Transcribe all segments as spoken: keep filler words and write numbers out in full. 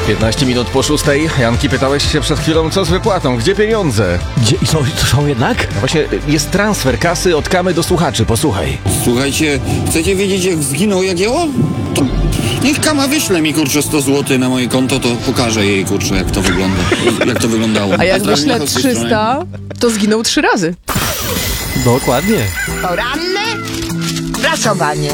piętnaście minut po szóstej. Janki, pytałeś się przed chwilą, co z wypłatą? Gdzie pieniądze? Gdzie? I są, to są jednak? No właśnie, jest transfer kasy od Kamy do słuchaczy, posłuchaj. Słuchajcie, chcecie wiedzieć, jak zginął Jagiełło? To niech Kama wyśle mi, kurczę, sto złotych na moje konto, to pokażę jej, kurczę, jak to wygląda. Jak to wyglądało. A jak Pozdrawiam, wyślę Michał z tej strony. trzysta, to zginął trzy razy. Dokładnie. Poranne prasowanie.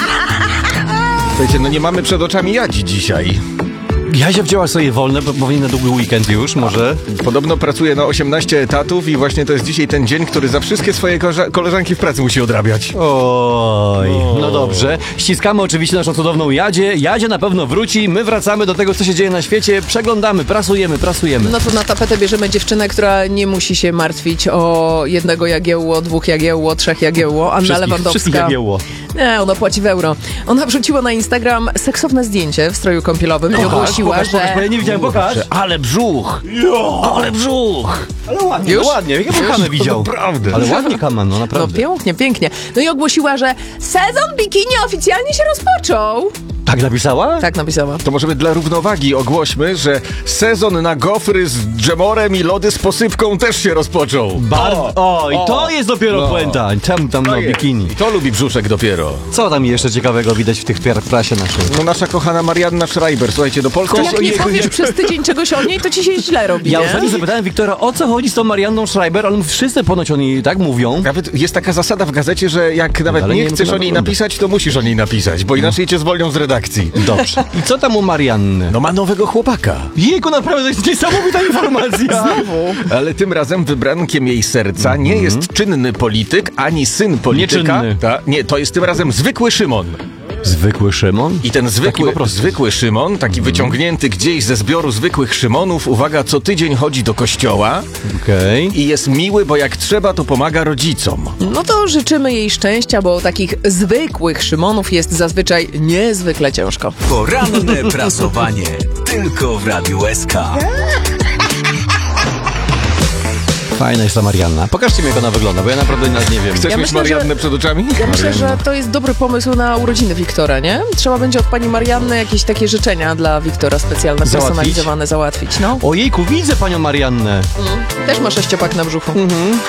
Słuchajcie, no nie mamy przed oczami Jadzi dzisiaj. Jadzia wzięła sobie wolne, bo powinien na długi weekend już, może. Podobno pracuje na osiemnaście etatów i właśnie to jest dzisiaj ten dzień, który za wszystkie swoje koleża- koleżanki w pracy musi odrabiać. Oj, no dobrze. Ściskamy oczywiście naszą cudowną Jadzię. Jadzia na pewno wróci, my wracamy do tego, co się dzieje na świecie. Przeglądamy, prasujemy, prasujemy. No to na tapetę bierzemy dziewczynę, która nie musi się martwić o jednego Jagiełło, dwóch Jagiełło, trzech Jagiełło. Anna Wszystkich, wszystkich Lewandowska. Jagiełło. Nie, ona płaci w euro. Ona wrzuciła na Instagram seksowne zdjęcie w stroju kąpielowym i ogłosiła, pokaż, że... pokaż, bo ja nie widziałem, pokaż. Ale brzuch! Ale brzuch! Ale ładnie, Już? no ładnie. Jak ja Kamę widział. Naprawdę. Ale ładnie Kama, no No naprawdę. pięknie, pięknie. No i ogłosiła, że sezon bikini oficjalnie się rozpoczął. Tak napisała? Tak napisała. To możemy dla równowagi ogłośmy, że sezon na gofry z dżemorem i lody z posypką też się rozpoczął. Bardzo. O, i to jest dopiero No. puenta. Tam, tam To no, jest. bikini. I to lubi brzuszek dopiero. Co tam jeszcze ciekawego widać w tych pier- prasie naszej? No nasza kochana Marianna Schreiber, słuchajcie, do Polski... Jak nie powiesz przez tydzień czegoś o niej, to ci się źle robi, Ja nie? ostatnio zapytałem Wiktora, o co chodzi z tą Marianną Schreiber, ale wszyscy ponoć o niej tak mówią. Nawet jest taka zasada w gazecie, że jak nawet Ale nie nie wiem, chcesz co o niej wygląda. napisać, to musisz o niej napisać, bo inaczej cię zwolnią z redakcji. Dobrze. I co tam u Marianny? No ma nowego chłopaka. Jejku, naprawdę to jest niesamowita informacja. Ale tym razem wybrankiem jej serca nie jest czynny polityk, ani syn polityka. Nieczynny. Ta, nie, to jest tym razem zwykły Szymon. Zwykły Szymon? I ten zwykły, po prostu. zwykły Szymon, taki wyciągnięty gdzieś ze zbioru zwykłych Szymonów, uwaga, co tydzień chodzi do kościoła Okej. i jest miły, bo jak trzeba, to pomaga rodzicom. No to życzymy jej szczęścia, bo takich zwykłych Szymonów jest zazwyczaj niezwykle ciężko. Poranne prasowanie. Tylko w Radiu S K. Fajna jest ta Marianna. Pokażcie mi, jak ona wygląda, bo ja naprawdę nawet nie wiem. Chcesz Ja mieć myślę, Mariannę że- przed oczami? Ja myślę, że to jest dobry pomysł na urodziny Wiktora, nie? Trzeba będzie od pani Marianny jakieś takie życzenia dla Wiktora specjalne, Załatwić? personalizowane załatwić, no. Ojejku, widzę panią Mariannę. Też ma sześciopak na brzuchu.